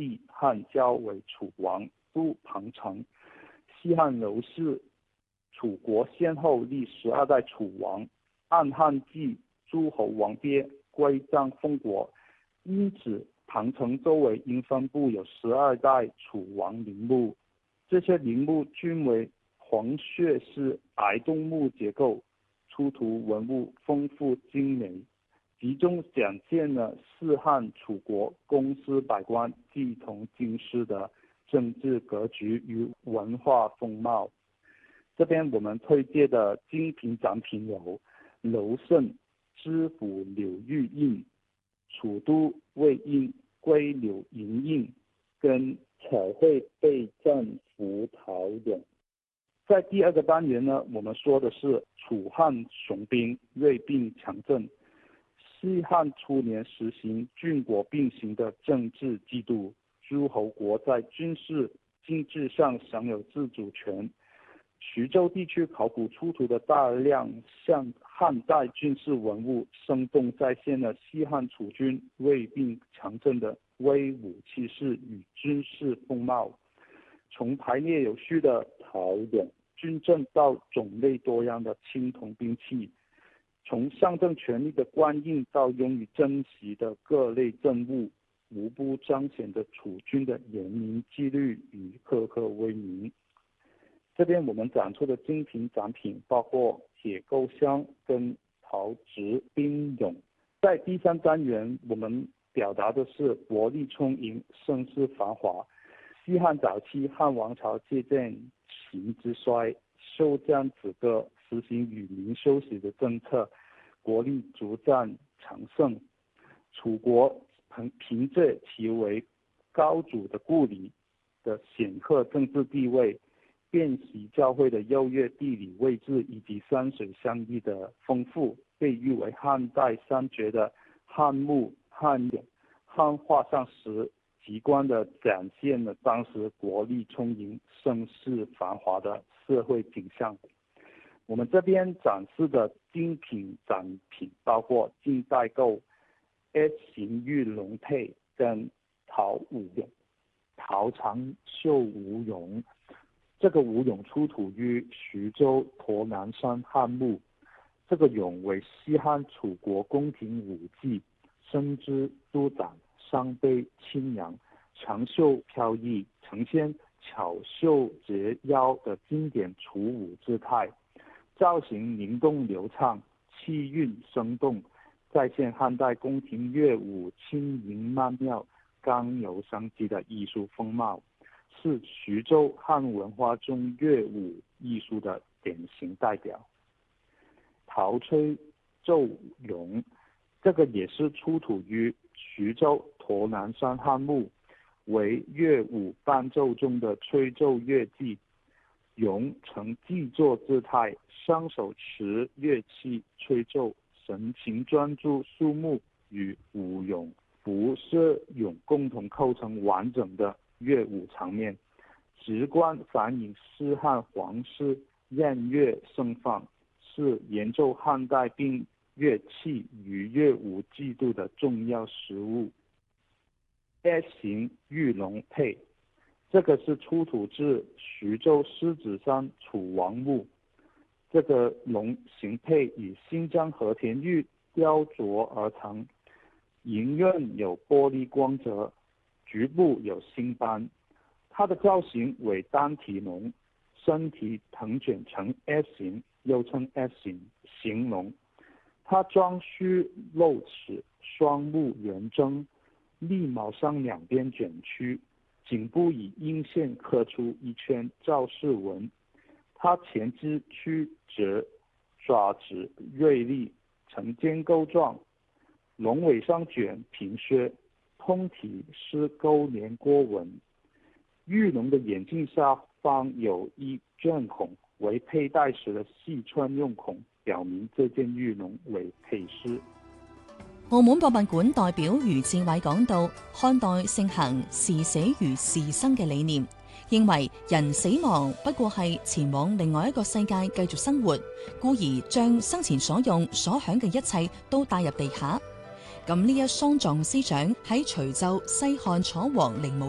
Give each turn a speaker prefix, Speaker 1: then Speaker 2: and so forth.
Speaker 1: 帝汉交为楚王都彭城。西汉刘氏楚国先后历12代楚王，按汉纪诸侯王别归葬封国，因此彭城周围应分布有12代楚王陵墓。这些陵墓均为黄穴式白洞墓结构，出土文物丰富精美，集中展现了四汉楚国公司百官继同京师的政治格局与文化风貌。这边我们推荐的精品展品有楼胜知府柳玉印、楚都魏印龟柳银印跟彩绘备战符陶俑。在第二个单元呢，我们说的是楚汉雄兵锐并强阵。西汉初年实行郡国并行的政治制度，诸侯国在军事经济上享有自主权。徐州地区考古出土的大量汉代军事文物，生动再现了西汉楚军锐并强阵的威武气势与军事风貌。从排列有序的陶俑、军阵到种类多样的青铜兵器，从象征权力的官印到用于珍惜的各类政物，无不彰显着楚军的严明纪律与赫赫威名。这边我们展出的精品展品包括铁钩箱跟陶瓷兵俑。在第三单元，我们表达的是国力充盈、声势繁华。西汉早期，汉王朝借鉴秦之衰，休将止戈，实行与民休息的政策，国力逐渐强盛。楚国凭借其为高祖的故里的显赫政治地位，遍习教会的优越地理位置以及山水相依的丰富，被誉为汉代三绝的汉墓、汉俑、汉画上时极观地展现了当时国力充盈、声势繁华的社会景象。我们这边展示的精品展品包括近代构 S 型玉龙佩跟陶舞俑。
Speaker 2: 陶长袖吴俑，这个吴俑出土于徐州沱南山汉墓。这个俑为西汉楚国宫廷武技，身姿舒展，伤悲清扬，长袖飘逸，呈现巧袖结腰的经典楚舞姿态，造型灵动流畅，气韵生动，再现汉代宫廷乐舞轻盈曼妙、刚柔相济的艺术风貌，是徐州汉文化中乐舞艺术的典型代表。陶吹奏俑，这个也是出土于徐州沱南山汉墓，为乐舞伴奏中的吹奏乐器。俑呈既坐姿态，双手持乐器吹奏，神情专注肃穆，与舞俑、服饰俑共同构成完整的乐舞场面，直观反映西汉皇室宴乐盛放，是演奏汉代并乐器与乐舞制度的重要实物。S 型玉龙佩，这个是出土自徐州狮子山楚王墓。这个龙形佩以新疆和田玉雕琢而成，银刃有玻璃光泽，局部有星斑。它的造型为单体龙，身体腾卷成 S 型，又称 S 型形龙。它装须露齿，双目圆睁，利毛上两边卷曲，颈部以阴线刻出一圈造饰纹。它前肢曲折，爪子锐利，呈尖钩状，龙尾上卷平削，通体是钩连锅纹。玉龙的眼镜下方有一钻孔，为佩戴时的细穿用孔，表明这件玉龙为佩饰。
Speaker 3: 澳門博物館代表余志偉講到，漢代盛行時死如時生嘅理念，認為人死亡不過係前往另外一個世界繼續生活，故而將生前所用所享嘅一切都帶入地下。咁呢一喪葬思想喺隨就西漢楚王陵墓